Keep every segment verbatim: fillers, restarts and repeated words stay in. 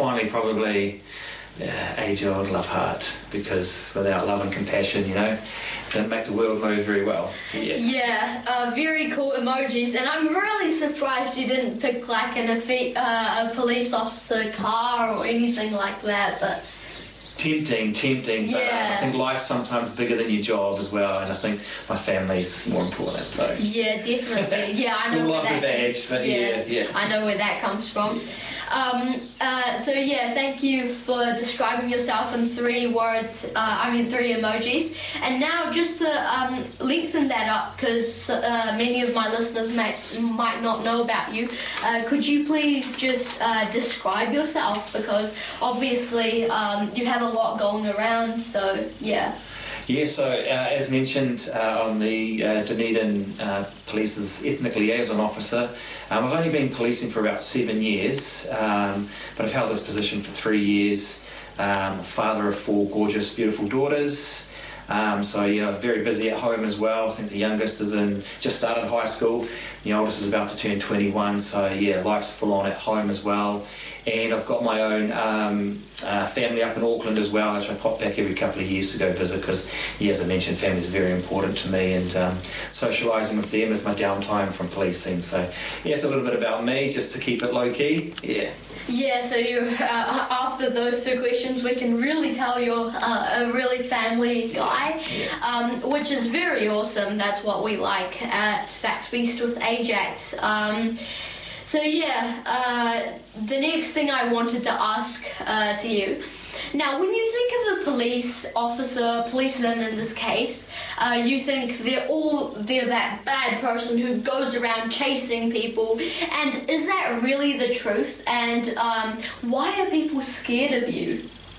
finally, probably uh, age-old love heart, because without love and compassion, you know, don't make the world move very well. So, yeah. Yeah, uh, very cool emojis, and I'm really surprised you didn't pick like an, a, uh, a police officer car or anything like that, but... Tempting, tempting, but yeah. um, I think life's sometimes bigger than your job as well, and I think my family's more important, so... Yeah, definitely. Yeah, I know Still where love that the badge, but yeah, yeah. I know where that comes from. Um, uh, so yeah, thank you for describing yourself in three words, uh, I mean three emojis. And now just to um, lengthen that up, because uh, many of my listeners might, might not know about you, uh, could you please just uh, describe yourself? Because obviously um, you have a lot going around, so yeah. Yeah, so uh, as mentioned, uh, I'm the uh, Dunedin uh, Police's Ethnic Liaison Officer. Um, I've only been policing for about seven years, um, but I've held this position for three years. Um, father of four gorgeous, beautiful daughters. Um, so yeah, very busy at home as well. I think the youngest is in just started high school. The oldest is about to turn twenty-one. So yeah, life's full on at home as well. And I've got my own um, uh, family up in Auckland as well, which I pop back every couple of years to go visit because, yeah, as I mentioned, family is very important to me, and um, socialising with them is my downtime from policing. So yeah, it's a little bit about me, just to keep it low key. Yeah. Yeah, so you uh, after those two questions, we can really tell you're uh, a really family guy, um, which is very awesome. That's what we like at Fact Beast with Ajax. Um, so yeah, uh, the next thing I wanted to ask uh, to you. Now, when you think of a police officer, policeman in this case, uh, you think they're all they're that bad person who goes around chasing people. And is that really the truth? And um, why are people scared of you?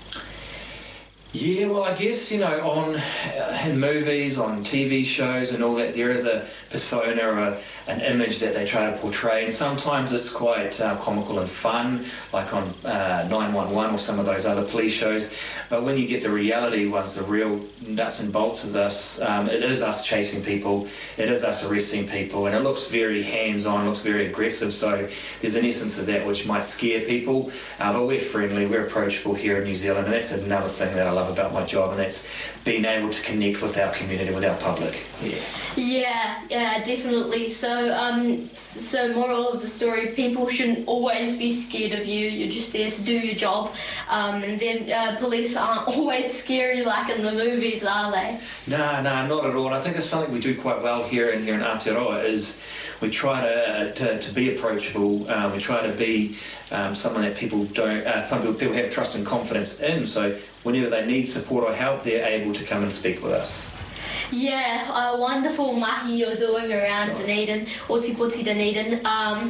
Yeah, well, I guess, you know, on uh, in movies, on T V shows and all that, there is a persona or a, an image that they try to portray, and sometimes it's quite uh, comical and fun, like on uh, nine one one or some of those other police shows. But when you get the reality ones, the real nuts and bolts of this, um, it is us chasing people, it is us arresting people, and it looks very hands-on, looks very aggressive, so there's an essence of that which might scare people, uh, but we're friendly, we're approachable here in New Zealand, and that's another thing that I love about my job, and that's being able to connect with our community, with our public. Yeah. Yeah, yeah, definitely. So, um, so moral of the story: people shouldn't always be scared of you. You're just there to do your job, um, and then uh, police aren't always scary like in the movies, are they? No, no, not at all. And I think it's something we do quite well here in here in Aotearoa is we try to to, to be approachable. Um, we try to be um, someone that people don't, uh, some people, people have trust and confidence in. So whenever they need support or help, they're able to come and speak with us. Yeah, a wonderful mahi you're doing around Dunedin, Ōtepoti Dunedin. Um,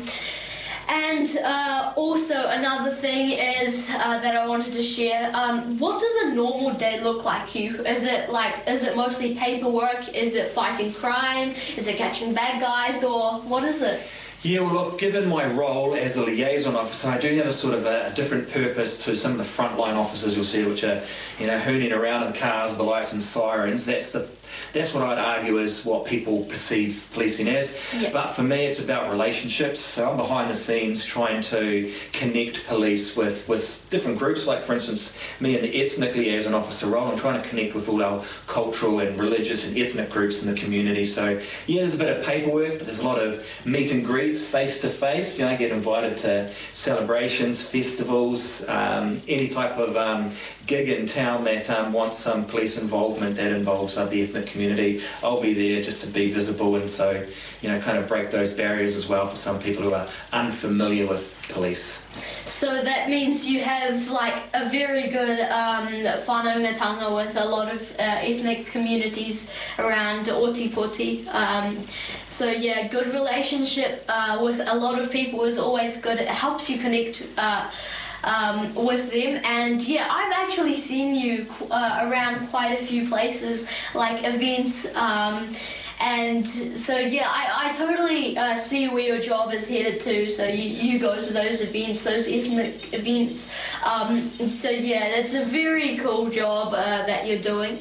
and uh, also another thing is uh, that I wanted to share. Um, what does a normal day look like? You is it like is it mostly paperwork? Is it fighting crime? Is it catching bad guys, or what is it? Yeah, well, look, given my role as a liaison officer, I do have a sort of a, a different purpose to some of the frontline officers you'll see, which are, you know, hooning around in cars with the lights and sirens. That's the That's what I'd argue is what people perceive policing as. Yep. But for me, it's about relationships. So I'm behind the scenes trying to connect police with, with different groups. Like, for instance, me in the ethnic liaison officer role, I'm trying to connect with all our cultural and religious and ethnic groups in the community. So, yeah, there's a bit of paperwork, but there's a lot of meet and greets face-to-face. You know, I get invited to celebrations, festivals, um, any type of um, gig in town that um, wants some police involvement that involves uh, the ethnic community. I'll be there just to be visible, and so, you know, kind of break those barriers as well for some people who are unfamiliar with police. So that means you have like a very good um, whanaungatanga with a lot of uh, ethnic communities around Ōtepoti. Um, so yeah, good relationship uh, with a lot of people is always good. It helps you connect uh, Um, with them, and yeah, I've actually seen you uh, around quite a few places, like events, um, and so yeah, I, I totally uh, see where your job is headed to. So you, you go to those events, those ethnic events, um, so yeah, that's a very cool job uh, that you're doing.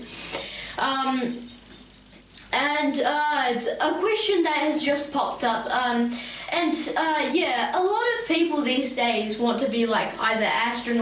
Um, And uh, it's a question that has just popped up, um, and uh, yeah, a lot of people these days want to be like either astronauts